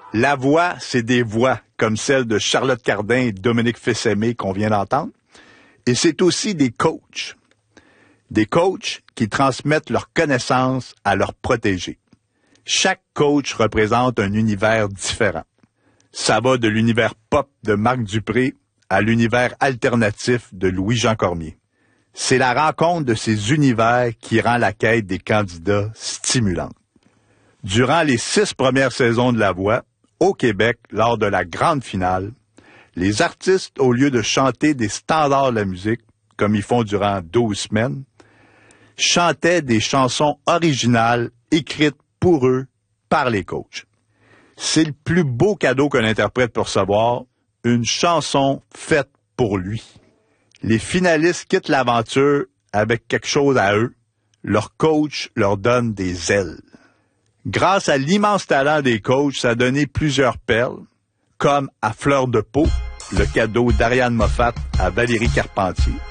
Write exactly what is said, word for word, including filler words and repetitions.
La voix, c'est des voix, comme celle de Charlotte Cardin et Dominique Fils-Aimé qu'on vient d'entendre. Et c'est aussi des coachs. Des coachs qui transmettent leurs connaissances à leurs protégés. Chaque coach représente un univers différent. Ça va de l'univers pop de Marc Dupré à l'univers alternatif de Louis-Jean Cormier. C'est la rencontre de ces univers qui rend la quête des candidats stimulante. Durant les six premières saisons de La Voix, au Québec, lors de la grande finale, les artistes, au lieu de chanter des standards de la musique, comme ils font durant douze semaines, chantaient des chansons originales écrites pour eux par les coachs. C'est le plus beau cadeau qu'un interprète peut recevoir, une chanson faite pour lui. Les finalistes quittent l'aventure avec quelque chose à eux. Leur coach leur donne des ailes. Grâce à l'immense talent des coachs, ça a donné plusieurs perles, comme à Fleur de peau, le cadeau d'Ariane Moffat à Valérie Carpentier.